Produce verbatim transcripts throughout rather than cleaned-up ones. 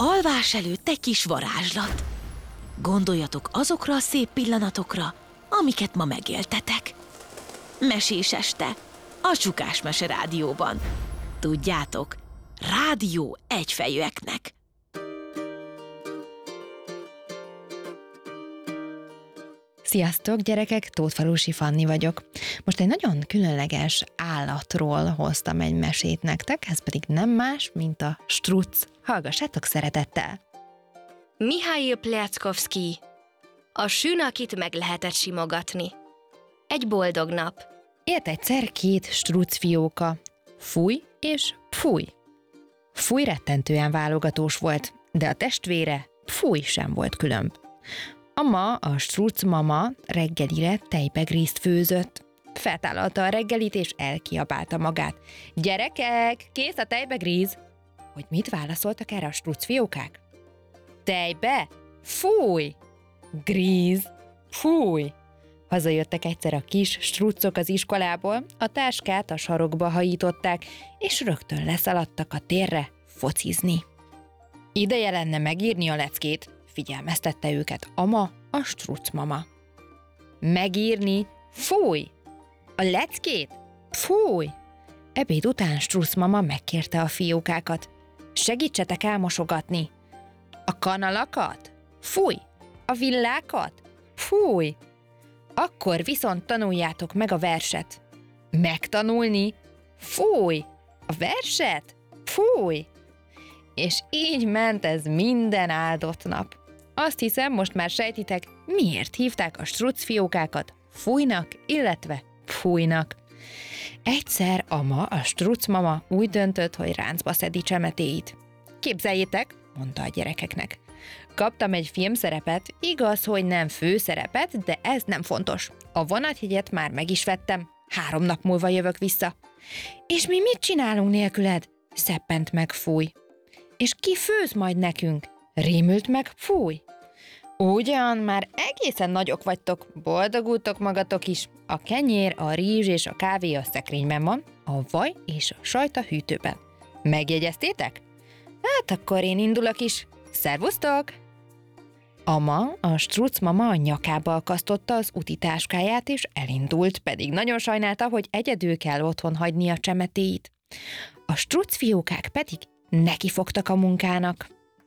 Alvás előtt egy kis varázslat. Gondoljatok azokra a szép pillanatokra, amiket ma megéltetek. Mesés este, a Csukás Mese Rádióban. Tudjátok, rádió egyfejűeknek. Sziasztok, gyerekek! Tótfalusi Fanni vagyok. Most egy nagyon különleges állatról hoztam egy mesét nektek, ez pedig nem más, mint a struc. Hallgassátok szeretettel! Mihail Pliatkovszkij. A sün, akit meg lehetett simogatni. Egy boldog nap. Élt egyszer két struc fióka. Fúj és Pfúj. Fúj rettentően válogatós volt, de a testvére Pfúj sem volt különb. A ma, a struc mama reggelire tejbegrízt főzött. Feltállalta a reggelit, és elkiabálta magát. Gyerekek, kész a tejbegríz! Hogy mit válaszoltak erre a struc fiókák? Tejbe? Fúj! Gríz? Fúj! Hazajöttek egyszer a kis struccok az iskolából, a táskát a sarokba hajították, és rögtön leszaladtak a térre focizni. Ideje lenne megírni a leckét, figyelmeztette őket ama, a struc mama. Megírni? Fúj! A leckét? Fúj! Ebéd után struc mama megkérte a fiókákat. Segítsetek elmosogatni. A kanalakat? Fúj! A villákat? Fúj! Akkor viszont tanuljátok meg a verset. Megtanulni? Fúj! A verset? Fúj! És így ment ez minden áldott nap. Azt hiszem, most már sejtitek, miért hívták a struc fiókákat Fújnak, illetve Pfújnak. Egyszer ama, a struc mama úgy döntött, hogy ráncba szedi csemetéit. Képzeljétek, mondta a gyerekeknek. Kaptam egy filmszerepet, igaz, hogy nem főszerepet, de ez nem fontos. A vonatjegyet már meg is vettem, három nap múlva jövök vissza. És mi mit csinálunk nélküled? Szeppent meg Fúj. És ki főz majd nekünk? Rémült meg Fúj. Ugyan, már egészen nagyok vagytok, boldogultok magatok is. A kenyér, a rizs és a kávé a szekrényben van, a vaj és a sajt a hűtőben. Megjegyeztétek? Hát akkor én indulok is. Szervusztok! Ama, a struc mama a nyakába akasztotta az utitáskáját, és elindult, pedig nagyon sajnálta, hogy egyedül kell otthon hagyni a csemetéit. A struc fiókák pedig nekifogtak a munkának.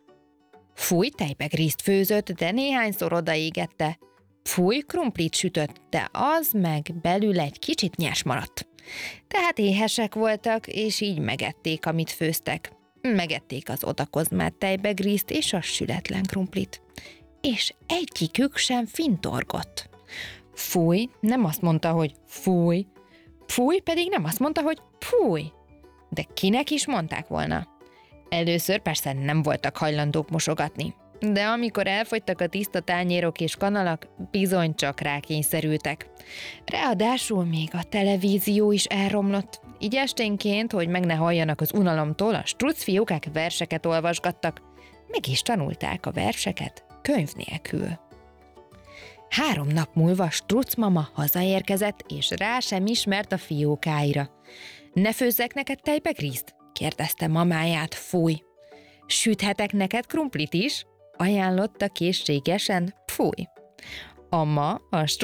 Fúj tejbegrízt főzött, de néhányszor odaégette. Fúj krumplit sütött, de az meg belül egy kicsit nyers maradt. Tehát éhesek voltak, és így megették, amit főztek. Megették az odakozmált tejbegrízt és a sületlen krumplit. És egyikük sem fintorgott. Fúj nem azt mondta, hogy fúj, Fúj pedig nem azt mondta, hogy fúj. De kinek is mondták volna? Először persze nem voltak hajlandók mosogatni, de amikor elfogytak a tiszta tányérok és kanalak, bizony csak rákényszerültek. Ráadásul még a televízió is elromlott, így esténként, hogy meg ne halljanak az unalomtól, a struc fiókák verseket olvasgattak, meg is tanulták a verseket könyv nélkül. Három nap múlva struc mama hazaérkezett, és rá sem ismert a fiókáira. Ne főzzek neked tejbegrízt? Kérdezte mamáját Fúj. Süthetek neked krumplit is? Ajánlotta készségesen Fúj. Ama, a